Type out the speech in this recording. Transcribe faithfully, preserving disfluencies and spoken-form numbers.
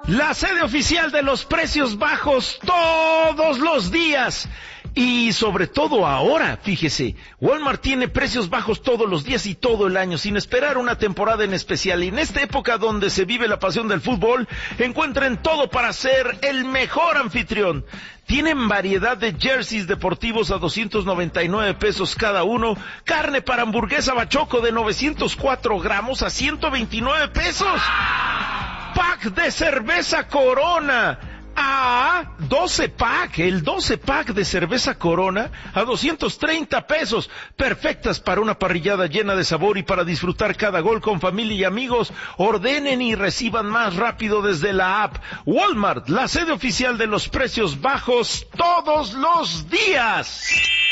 La sede oficial de los precios bajos todos los días. Y sobre todo ahora, fíjese, Walmart tiene precios bajos todos los días y todo el año, sin esperar una temporada en especial. Y en esta época donde se vive la pasión del fútbol, encuentren todo para ser el mejor anfitrión. Tienen variedad de jerseys deportivos a doscientos noventa y nueve pesos cada uno, carne para hamburguesa bachoco de novecientos cuatro gramos a ciento veintinueve pesos. Pack de cerveza Corona a doce pack, el doce pack de cerveza Corona a doscientos treinta pesos, perfectas para una parrillada llena de sabor y para disfrutar cada gol con familia y amigos. Ordenen y reciban más rápido desde la app. Walmart, la sede oficial de los precios bajos todos los días.